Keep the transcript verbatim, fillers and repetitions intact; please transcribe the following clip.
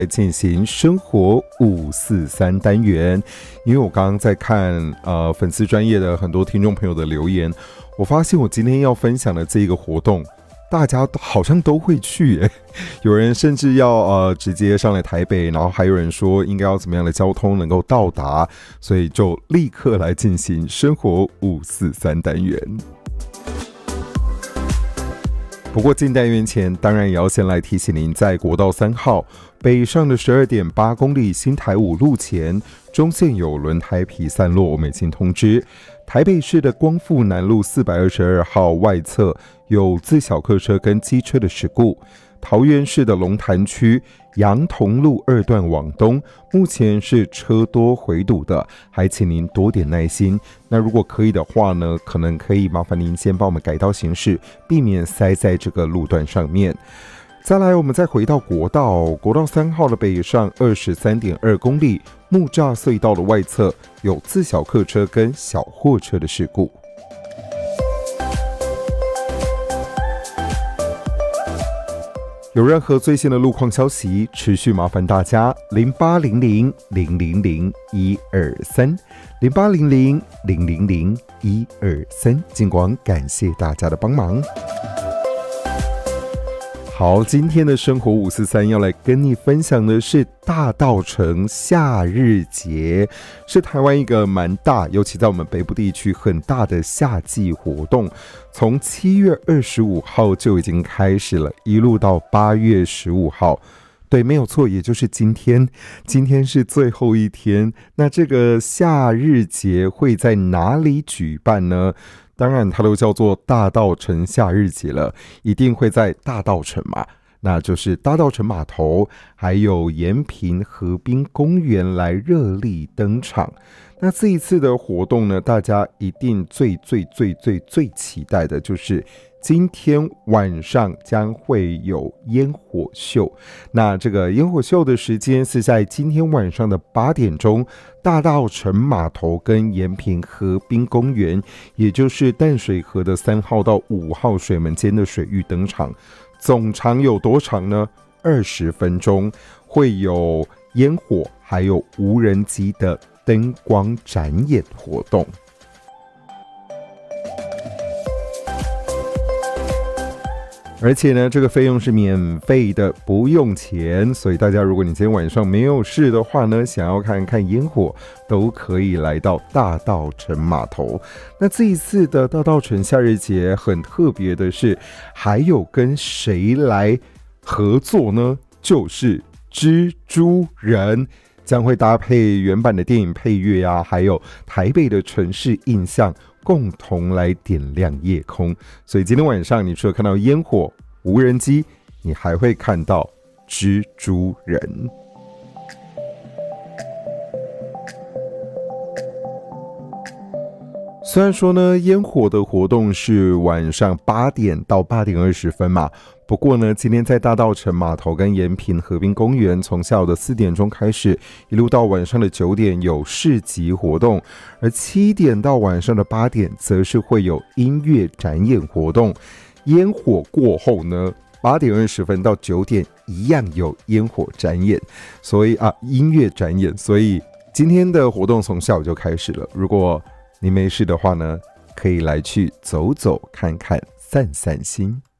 进行生活五四三单元。因为我刚刚在看呃粉丝专页的很多听众朋友的留言，我发现我今天要分享的这个活动大家好像都会去耶，有人甚至要呃直接上来台北，然后还有人说应该要怎么样的交通能够到达，所以就立刻来进行生活五四三单元。不过进单元前，当然也要先来提醒您，在国道三号北上的 十二点八公里新台五路前，中线有轮胎皮散落，我们已经通知。台北市的光复南路四百二十二号外侧有自小客车跟机车的事故。桃园市的龙潭区杨同路二段往东，目前是车多回堵的，还请您多点耐心。那如果可以的话呢，可能可以麻烦您先帮我们改道行驶，避免塞在这个路段上面。再来，我们再回到国道，国道三号的北上二十三点二公里，木栅隧道的外侧有自小客车跟小货车的事故。有任何最新的路况消息，持续麻烦大家零八零零零零零一二三零八零零零零零一二三，尽管感谢大家的帮忙。好，今天的生活五四三要来跟你分享的是大稻埕夏日节，是台湾一个蛮大，尤其在我们北部地区很大的夏季活动，从七月二十五号就已经开始了，一路到八月十五号。对，没有错，也就是今天，今天是最后一天。那这个夏日节会在哪里举办呢？当然它都叫做大稻埕夏日节了，一定会在大稻埕嘛，那就是大稻埕码头还有延平河滨公园来热力登场。那这一次的活动呢，大家一定最最最最最期待的就是今天晚上将会有烟火秀。那这个烟火秀的时间是在今天晚上的八点钟，大稻埕码头跟延平河滨公园，也就是淡水河的三号到五号水门间的水域登场。总长有多长呢？二十分钟，会有烟火还有无人机的灯光展演活动。而且呢，这个费用是免费的，不用钱，所以大家如果你今天晚上没有事的话呢，想要看看烟火，都可以来到大稻埕码头。那这一次的大稻埕夏日节很特别的是，还有跟谁来合作呢？就是蜘蛛人。将会搭配原版的电影配乐啊，还有台北的城市印象，共同来点亮夜空。所以今天晚上你除了看到烟火、无人机，你还会看到蜘蛛人。虽然说呢，烟火的活动是晚上八点到八点二十分嘛，不过呢，今天在大稻埕码头跟延平河滨公园，从下午的四点钟开始，一路到晚上的九点有市集活动，而七点到晚上的八点，则是会有音乐展演活动。烟火过后呢，八点二十分到九点一样有烟火展演，所以啊，音乐展演，所以今天的活动从下午就开始了。如果你没事的话呢，可以来去走走看看，散散心。